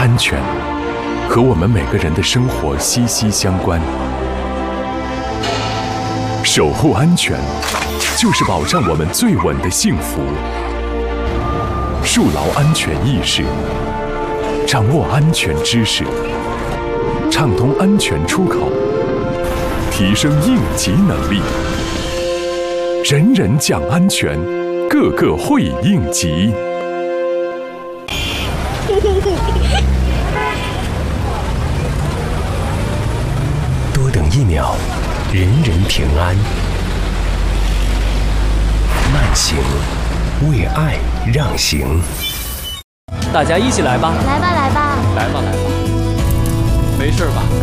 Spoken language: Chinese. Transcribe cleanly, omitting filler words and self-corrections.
安全和我们每个人的生活息息相关。守护安全，就是保障我们最稳的幸福。树牢安全意识，掌握安全知识，畅通安全出口，提升应急能力，人人讲安全，个个会应急。 多等1秒，人人平安。慢行，为爱让行。 大家一起来吧！ 来吧，来吧！ 来吧，来吧！没事吧？